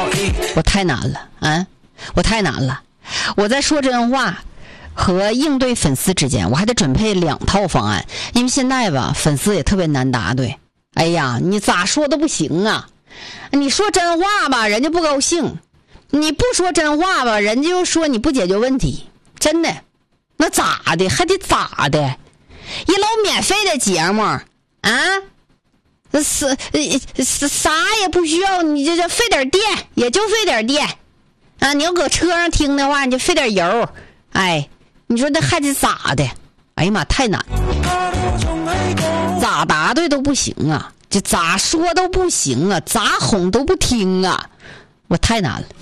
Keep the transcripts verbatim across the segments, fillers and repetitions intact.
我太难了啊！我太难了。我在说真话和应对粉丝之间，我还得准备两套方案，因为现在吧，粉丝也特别难答对。哎呀，你咋说都不行啊！你说真话吧，人家不高兴；你不说真话吧，人家又说你不解决问题。真的，那咋的？还得咋的？一老免费的节目啊，是是啥也不需要，你这这费点电，也就费点电啊！你要搁车上听的话，你就费点油。哎，你说这还得咋的？哎呀妈，太难，咋答对都不行啊，这咋说都不行啊，咋哄都不听啊，我太难了。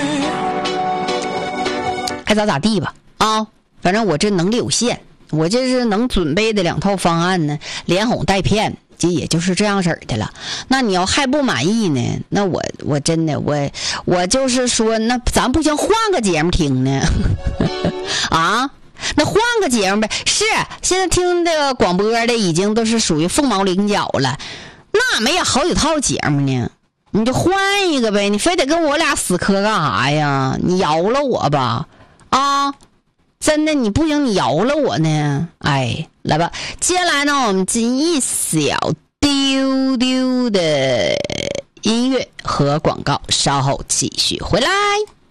爱咋咋地吧啊，反正我这能力有限，我这是能准备的两套方案呢，连哄带骗，这也就是这样式儿的了。那你要还不满意呢，那我我真的我我就是说，那咱不行，换个节目听呢啊。那换个节目呗，是现在听这个广播的已经都是属于凤毛麟角了，那没有好几套节目呢，你就换一个呗，你非得跟我俩死磕干啥呀？你饶了我吧啊！真的你不行，你饶了我呢。哎，来吧，接下来呢，我们进一小丢丢的音乐和广告，稍后继续回来。